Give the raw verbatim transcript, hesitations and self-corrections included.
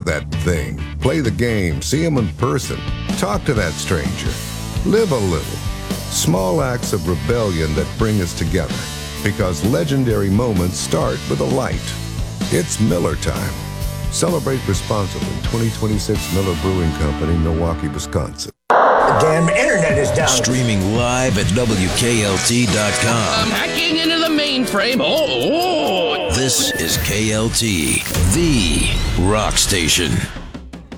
that thing. Play the game. See him in person. Talk to that stranger. Live a little. Small acts of rebellion that bring us together. Because legendary moments start with a light. It's Miller time. Celebrate responsibly. twenty twenty-six Miller Brewing Company, Milwaukee, Wisconsin. The damn internet is down. Streaming live at W K L T dot com. I'm hacking into the mainframe. Oh, oh. This is K L T, the rock station.